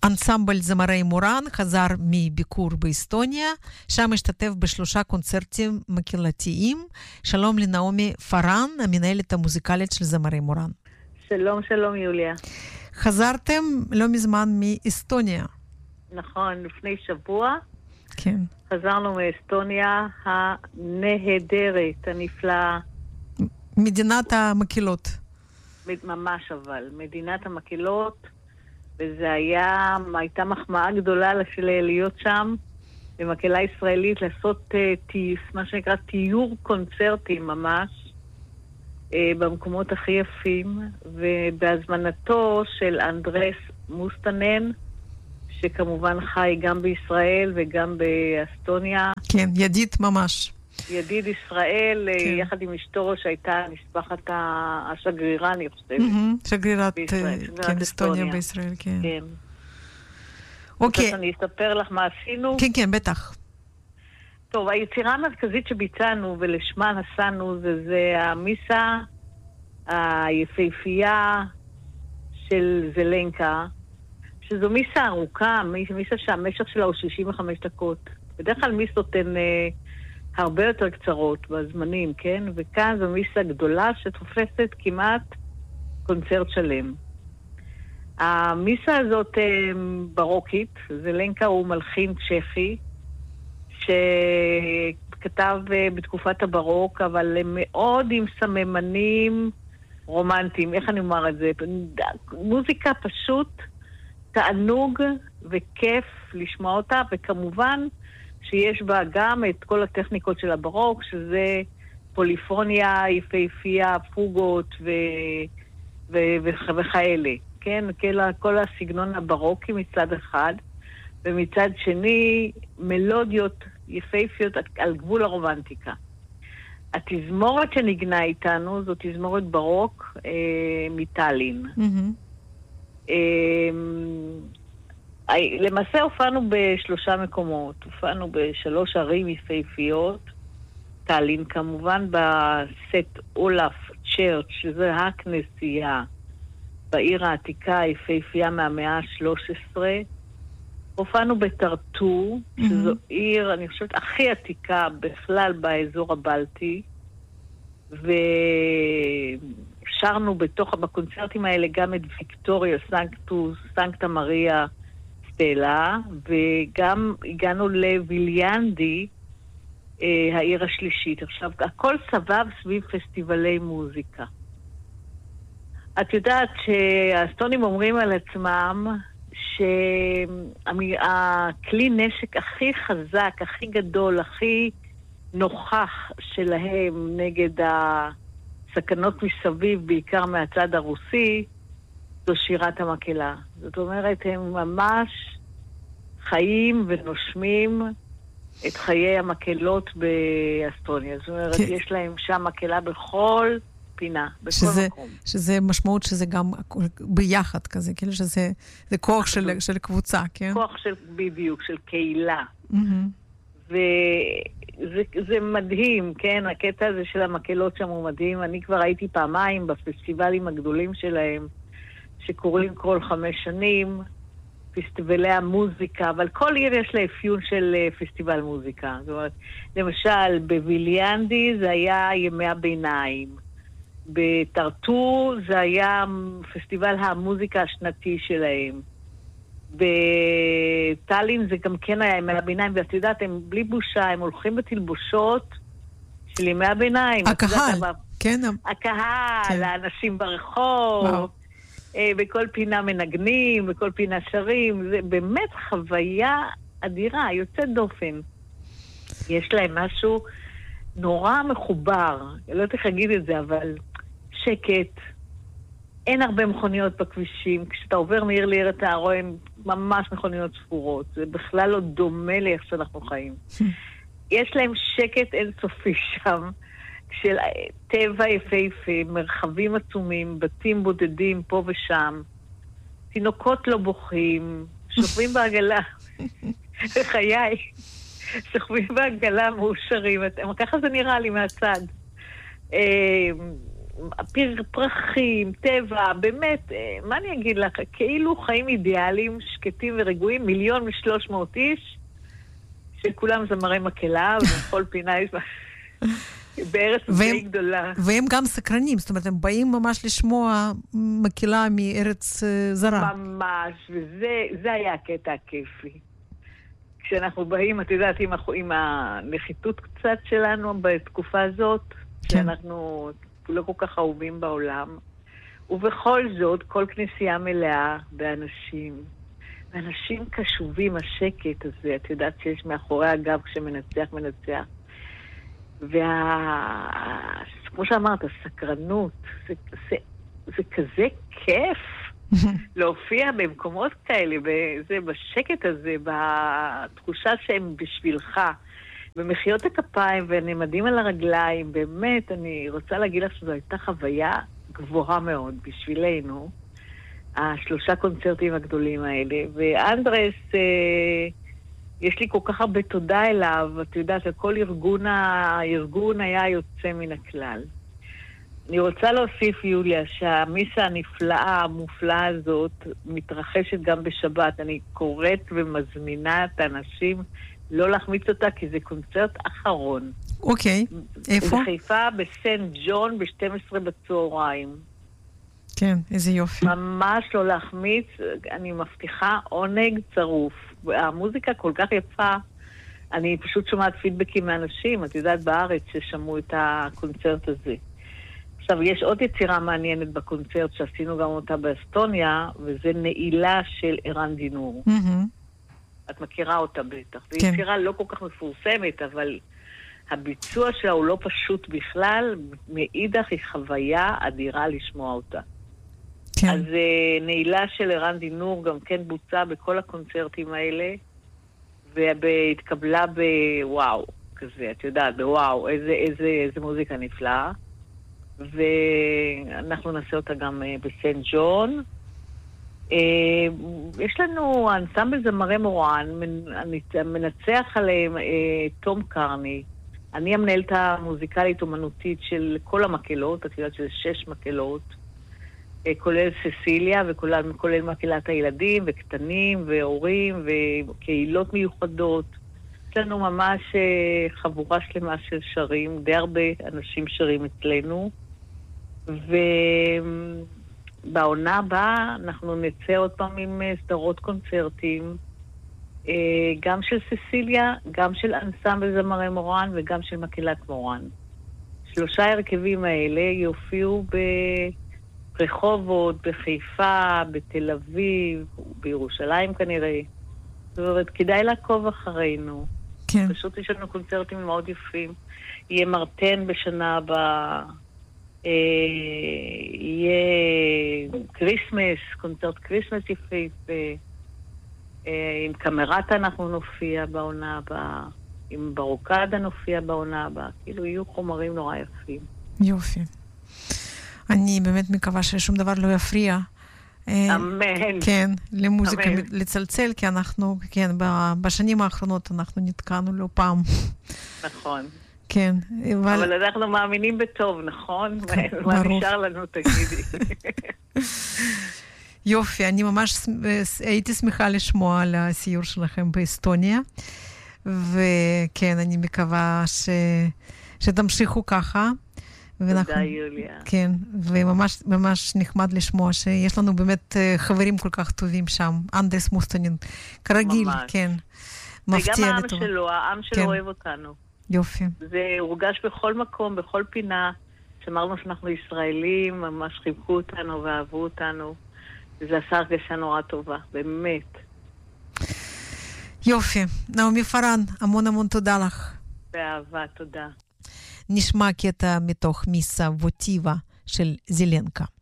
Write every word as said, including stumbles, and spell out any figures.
אנסמבל זמרי מורן חזר מביקור באסטוניה, שם השתתף בשלושה קונצרטים מקהילתיים. שלום לנעמי פארן, המנהלת המוזיקלית של זמרי מורן. שלום, שלום יוליה. חזרתם לא מזמן מאסטוניה. נכון, לפני שבוע. כן. חזרנו מאסטוניה הנהדרת, הנפלאה. מדינת המקהילות. ממש אבל, מדינת המקהילות, וזה היה, הייתה מחמאה גדולה להיות שם, במקהלה ישראלית, לעשות טיס, מה שנקרא תיור קונצרטים ממש, במקומות הכי יפים, ובהזמנתו של אנדרס מוסטנן, שכמובן חי גם בישראל וגם באסטוניה. כן, ידיד ממש. ידיד ישראל, כן. יחד עם אשתו שהייתה נספחת השגרירה, אני חושבת. Mm-hmm, שגרירת, בישראל, שגרירת כן, אסטוניה בישראל, כן. כן. אוקיי. אז אני אספר לך מה עשינו. כן, כן, בטח. טוב, היצירה המרכזית שביצענו ולשמה נסענו זה, זה המיסה היפהפייה של זלנקה, שזו מיסה ארוכה, מיסה שהמשך שלה הוא שישים וחמש דקות. בדרך כלל מיסות הן אה, הרבה יותר קצרות בזמנים, כן? וכאן זו מיסה גדולה שתופסת כמעט קונצרט שלם. המיסה הזאת אה, ברוקית, זלנקה הוא מלחין צ'כי, שכתב אה, בתקופת הברוק, אבל מאוד עם סממנים רומנטיים. איך אני אומר את זה? מוזיקה פשוט תענוג וכיף לשמוע אותה, וכמובן שיש בה גם את כל הטכניקות של הברוק, שזה פוליפוניה, יפהפייה, פוגות ו... ו... ו... וכאלה. כן? כל הסגנון הברוקי מצד אחד, ומצד שני מלודיות יפהפיות על גבול הרומנטיקה. התזמורת שנגנה איתנו זו תזמורת ברוק אה, מטאלין. Mm-hmm. למעשה הופענו בשלושה מקומות, הופענו בשלוש ערים יפהפיות, טאלין כמובן, בסט אולף צ'רץ', שזה הכנסייה בעיר העתיקה היפהפייה מהמאה ה-שלוש עשרה, הופענו בטרטו, שזו mm-hmm. עיר, אני חושבת, הכי עתיקה בכלל באזור הבלטי, ו... שרנו בתוך, בקונצרטים האלה גם את ויקטוריה סנקטוס, סנקטה מריה סטלה, וגם הגענו לוויליאנדי, אה, העיר השלישית. עכשיו, הכל סבב סביב פסטיבלי מוזיקה. את יודעת שהאסטונים אומרים על עצמם שהכלי נשק הכי חזק, הכי גדול, הכי נוכח שלהם נגד ה... סכנות מסביב, בעיקר מהצד הרוסי, זו שירת המקהלה. זאת אומרת, הם ממש חיים ונושמים את חיי המקהלות באסטוניה. זאת אומרת, כן. יש להם שם מקהלה בכל פינה, בכל שזה, מקום. שזה משמעות שזה גם ביחד כזה, כאילו שזה זה כוח של, של קבוצה, כן? כוח של, בדיוק, של קהילה. Mm-hmm. ו... זה, זה מדהים, כן? הקטע הזה של המקהלות שם הוא מדהים. אני כבר הייתי פעמיים בפסטיבלים הגדולים שלהם, שקורים כל חמש שנים, פסטיבלי המוזיקה, אבל כל עיר יש לה אפיון של פסטיבל מוזיקה. זאת אומרת, למשל, בוויליאנדי זה היה ימי הביניים. בטרטו זה היה פסטיבל המוזיקה השנתי שלהם. בטאלין זה גם כן היה ימי הביניים, ואת יודעת, הם בלי בושה, הם הולכים בתלבושות של ימי הביניים. הקהל, יודעת, כן. הקהל, כן. האנשים ברחוב, וואו. בכל פינה מנגנים, בכל פינה שרים, זה באמת חוויה אדירה, יוצאת דופן. יש להם משהו נורא מחובר, אני לא יודעת איך להגיד את זה, אבל שקט, אין הרבה מכוניות בכבישים, כשאתה עובר מעיר לעיר אתה רואה ממש מכוניות ספורות, זה בכלל לא דומה לי איך שאנחנו חיים. יש להם שקט אינסופי שם, של טבע יפהפה, מרחבים עצומים, בתים בודדים פה ושם, תינוקות לא בוכים, שוכבים בעגלה, בחיי, שוכבים בעגלה מאושרים, ככה זה נראה לי מהצד. פיר פרחים, טבע, באמת, מה אני אגיד לך? כאילו חיים אידיאליים, שקטים ורגועים, מיליון ושלוש מאות איש, שכולם זמרי מקהלה, ובכל פינה יש בארץ די גדולה. והם גם סקרנים, זאת אומרת, הם באים ממש לשמוע מקהלה מארץ זרה. ממש, וזה היה הקטע הכיפי. כשאנחנו באים, את יודעת, עם, עם הנחיתות קצת שלנו בתקופה הזאת, כן. שאנחנו לא כל כך אהובים בעולם, ובכל זאת, כל כנסייה מלאה באנשים, ואנשים קשובים, השקט הזה, את יודעת שיש מאחורי הגב כשמנצח מנצח, וה... כמו שאמרת, הסקרנות, זה, זה, זה כזה כיף להופיע במקומות כאלה, בזה, בשקט הזה, בתחושה שהם בשבילך, במחיות הכפיים ונעמדים על הרגליים, באמת, אני רוצה להגיד לך שזו הייתה חוויה גבוהה מאוד בשבילנו, השלושה קונצרטים הגדולים האלה, ואנדרס, אה, יש לי כל כך הרבה תודה אליו, את יודעת, כל ארגון, הארגון היה יוצא מן הכלל. אני רוצה להוסיף, יוליה, שהמיסה הנפלאה, המופלאה הזאת, מתרחשת גם בשבת. אני קוראת ומזמינה את האנשים לא להחמיץ אותה, כי זה קונצרט אחרון. אוקיי, איפה? בחיפה, בסנט ג'ון, ב-שתים עשרה בצהריים. כן, איזה יופי. ממש לא להחמיץ, אני מבטיחה עונג צרוף. המוזיקה כל כך יפה, אני פשוט שומעת פידבקים מאנשים, את יודעת, בארץ ששמעו את הקונצרט הזה. עכשיו, יש עוד יצירה מעניינת בקונצרט שעשינו גם אותה באסטוניה, וזה נעילה של ערן דינור. Mm-hmm. את מכירה אותה בטח. כן. זו יצירה לא כל כך מפורסמת, אבל הביצוע שלה הוא לא פשוט בכלל, מאידך היא חוויה אדירה לשמוע אותה. כן. אז uh, נעילה של ערן דינור גם כן בוצעה בכל הקונצרטים האלה, והתקבלה בוואו, כזה, את יודעת, בוואו, איזה, איזה, איזה מוזיקה נפלאה. ואנחנו נעשה אותה גם uh, בסנט ג'ון. Uh, יש לנו אנסמבל זמרי מורן, מנצח עליהם uh, תום קרני. אני המנהלת המוזיקלית אומנותית של כל המקהלות, את יודעת שזה שש מקהלות, uh, כולל ססיליה וכולל כולל מקהלת הילדים וקטנים והורים וקהילות מיוחדות. יש לנו ממש uh, חבורה שלמה של שרים, די הרבה אנשים שרים אצלנו. ובעונה הבאה אנחנו נצא עוד פעם עם סדרות קונצרטים, גם של ססיליה, גם של אנסמבל זמרי מורן וגם של מקהלת מורן. שלושה הרכבים האלה יופיעו ברחובות, בחיפה, בתל אביב, בירושלים כנראה. זאת אומרת, כדאי לעקוב אחרינו. כן. פשוט יש לנו קונצרטים מאוד יפים. יהיה מרטן בשנה הבאה. יהיה קריסמס, קונצרט קריסמס יפהפה, עם קמרטה אנחנו נופיע בעונה הבאה, עם ברוקדה נופיע בעונה הבאה, כאילו יהיו חומרים נורא יפים. יופי. אני באמת מקווה ששום דבר לא יפריע. אמן. כן, למוזיקה לצלצל, כי אנחנו, כן, בשנים האחרונות אנחנו נתקענו לא פעם. נכון. כן, אבל... אבל אנחנו מאמינים בטוב, נכון? מה נשאר לנו, תגידי. יופי, אני ממש הייתי שמחה לשמוע על הסיור שלכם באסטוניה, וכן, אני מקווה ש... שתמשיכו ככה. תודה, יוליה. כן, וממש ממש נחמד לשמוע שיש לנו באמת חברים כל כך טובים שם. אנדרס מוסטנין, כרגיל, ממש. כן. מפתיע לטוב. וגם העם שלו, העם שלו כן. אוהב אותנו. יופי. זה הורגש בכל מקום, בכל פינה. שאמרנו שאנחנו ישראלים, ממש חיבקו אותנו ואהבו אותנו. וזה עשה הרגשה נורא טובה, באמת. יופי. נעמי פארן, המון המון תודה לך. באהבה, תודה. נשמע קטע מתוך מיסה ווטיבה של זילנקה.